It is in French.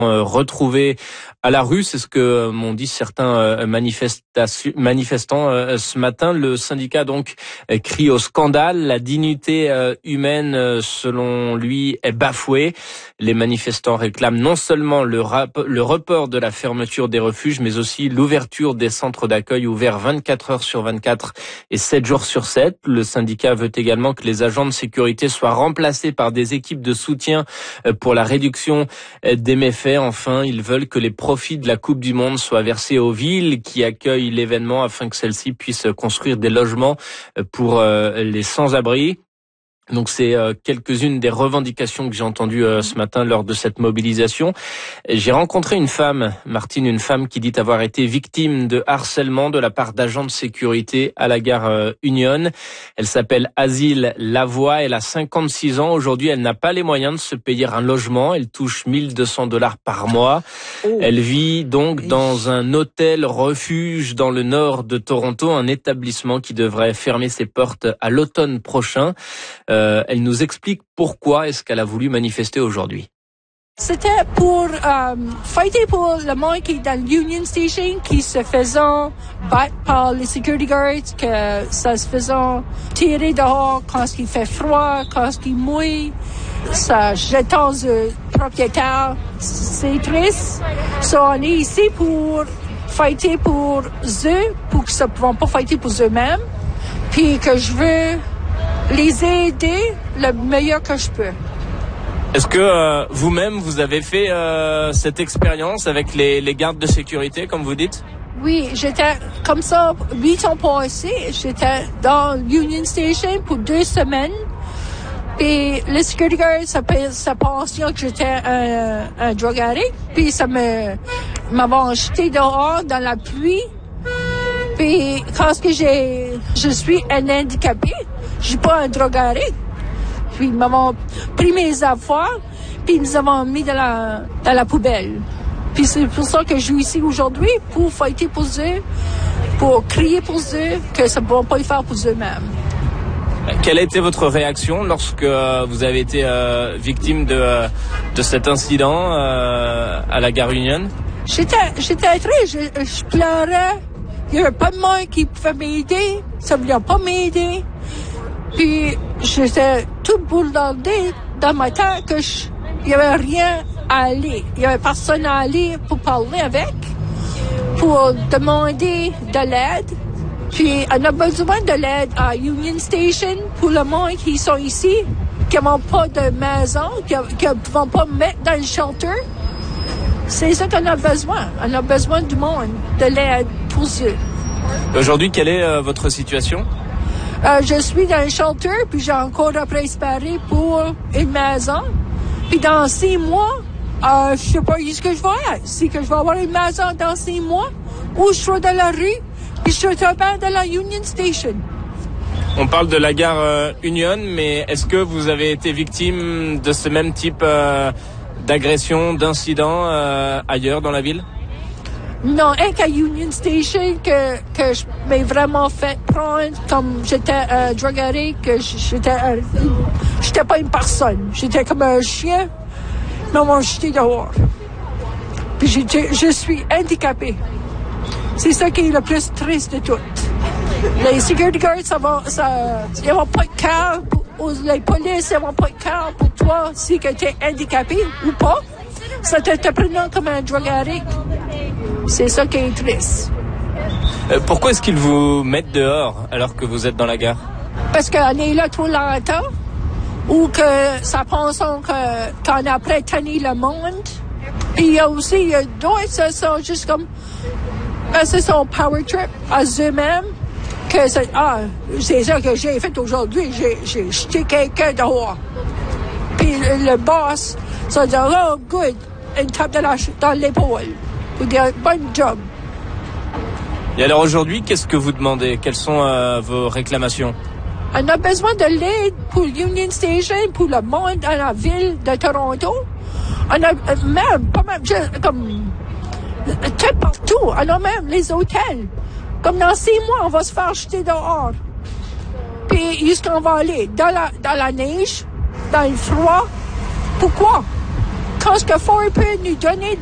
retrouvés à la rue. C'est ce que m'ont dit certains manifestants ce matin. Le syndicat donc crie au scandale. La dignité humaine, selon lui, est bafouée. Les manifestants réclament non seulement le report de la fermeture des refuges, mais aussi l'ouverture des centres d'accueil ouverts 24 heures sur 24 et 7 jours sur 7. Le syndicat veut également que les agents de sécurité soient remplacés par des équipes de soutien pour la réduction des méfaits. Enfin, ils veulent que les profits de la Coupe du Monde soient versés aux villes qui accueillent l'événement afin que celles-ci puissent construire des logements pour les sans-abri. Donc c'est quelques-unes des revendications que j'ai entendues ce matin lors de cette mobilisation. J'ai rencontré une femme, Martine, une femme qui dit avoir été victime de harcèlement de la part d'agents de sécurité à la gare Union. Elle s'appelle Asile Lavoie, elle a 56 ans. Aujourd'hui, elle n'a pas les moyens de se payer un logement. Elle touche $1 200 par mois. Elle vit donc dans un hôtel refuge dans le nord de Toronto, un établissement qui devrait fermer ses portes à l'automne prochain. Elle nous explique pourquoi est-ce qu'elle a voulu manifester aujourd'hui. C'était pour fighter pour le monde qui est dans l'Union Station, qui se faisait battre par les security guards, que ça se faisait tirer dehors quand il fait froid, quand il mouille. Ça jette le propriétaire. C'est triste. On est ici pour fighter pour eux, pour qu'ils ne vont pas fighter pour eux-mêmes. Puis que je veux les aider le meilleur que je peux. Est-ce que vous-même, vous avez fait cette expérience avec les gardes de sécurité, comme vous dites? Oui, j'étais comme ça 8 ans passés. J'étais dans l'Union Station pour 2 semaines. Et le security guard, ça pensait que j'étais un drug addict. Puis ça m'avait jeté dehors dans la pluie. Puis quand je suis un handicapé, je suis pas un drug addict. Puis ils m'ont pris mes affaires, puis ils nous ont mis dans la poubelle. Puis c'est pour ça que je suis ici aujourd'hui, pour fighter pour eux, pour crier pour eux, que ça ne va pas le faire pour eux-mêmes. Quelle a été votre réaction lorsque vous avez été victime de cet incident à la gare Union? J'étais triste, je pleurais. Il n'y avait pas de monde qui pouvait m'aider. Ça ne voulait pas m'aider. Puis, j'étais toute bouleversée dans ma tête que il n'y avait rien à aller. Il n'y avait personne à aller pour parler avec, pour demander de l'aide. Puis, on a besoin de l'aide à Union Station pour le monde qui sont ici, qui n'ont pas de maison, qui ne vont pas mettre dans le shelter. C'est ça qu'on a besoin. On a besoin du monde, de l'aide pour eux. Aujourd'hui, quelle est votre situation? Je suis dans le shelter, puis j'ai encore à préparer pour une maison. Puis dans 6 mois, je sais pas où ce que je vais être. Si que je vais avoir une maison dans 6 mois, ou je serai dans la rue, puis je serai dans la Union Station. On parle de la gare Union, mais est-ce que vous avez été victime de ce même type d'agression, d'incident ailleurs dans la ville? Non, qu'à Union Station que je m'ai vraiment fait prendre comme j'étais un drug addict, que j'étais pas une personne. J'étais comme un chien, mais on m'a jeté dehors. Puis je suis handicapée. C'est ça qui est le plus triste de tout. Les security guards, ils vont pas de cœur. Les polices, ils vont pas de cœur pour toi si tu es handicapé ou pas. Ça te prenant comme un drug addict. C'est ça qui est triste. Pourquoi est-ce qu'ils vous mettent dehors alors que vous êtes dans la gare? Parce qu'on est là trop longtemps, ou que ça pense qu'on a après tenir le monde. Puis il y a aussi d'autres, ça sont juste comme... c'est son power trip à eux-mêmes. Que c'est ça que j'ai fait aujourd'hui. J'ai jeté quelqu'un dehors. Puis le boss, ça dit, oh, good. Une tape dans l'épaule. Pour dire, bon job. Et alors aujourd'hui, qu'est-ce que vous demandez? Quelles sont vos réclamations? On a besoin de l'aide pour Union Station, pour le monde dans la ville de Toronto. On a même, pas même, comme, tout partout. On a même les hôtels. Comme dans 6 mois, on va se faire jeter dehors. Puis, où est-ce qu'on va aller? Dans la neige? Dans le froid? Pourquoi? quand ce que Ford peut nous donner